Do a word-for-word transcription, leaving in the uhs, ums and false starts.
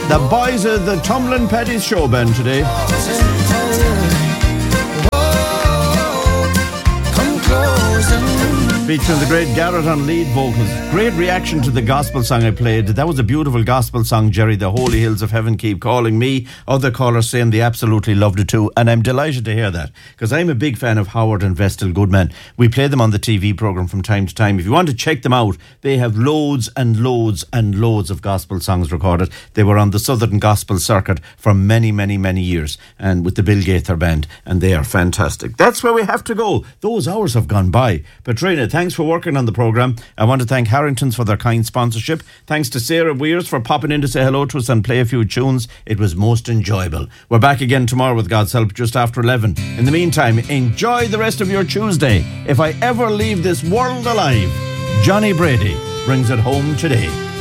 The boys of the Tumblin' Paddy's show band today. Featuring the great Garrett on lead vocals. Great reaction to the gospel song I played. That was a beautiful gospel song, Jerry. The Holy Hills of Heaven Keep Calling Me. Other callers saying they absolutely loved it too. And I'm delighted to hear that, because I'm a big fan of Howard and Vestal Goodman. We play them on the T V programme from time to time. If you want to check them out, they have loads and loads and loads of gospel songs recorded. They were on the Southern Gospel Circuit for many, many, many years, and with the Bill Gaither Band, and they are fantastic. That's where we have to go. Those hours have gone by. Petrina, thanks for working on the programme. I want to thank Harrington's for their kind sponsorship. Thanks to Sarah Weirs for popping in to say hello to us and play a few tunes. It was most enjoyable. We're back again tomorrow with God's help just after eleven. In the meantime, enjoy the rest of your Tuesday. If I ever leave this world alive, Johnny Brady brings it home today.